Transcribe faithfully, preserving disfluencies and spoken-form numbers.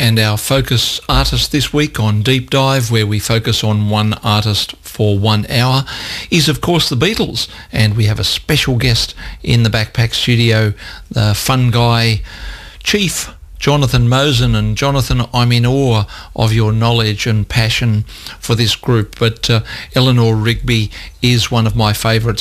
And our focus artist this week on Deep Dive, where we focus on one artist for one hour, is of course the Beatles. And we have a special guest in the Backpack studio, the fun guy, Chief Jonathan Mosen. And Jonathan, I'm in awe of your knowledge and passion for this group, but uh, Eleanor Rigby is one of my favourites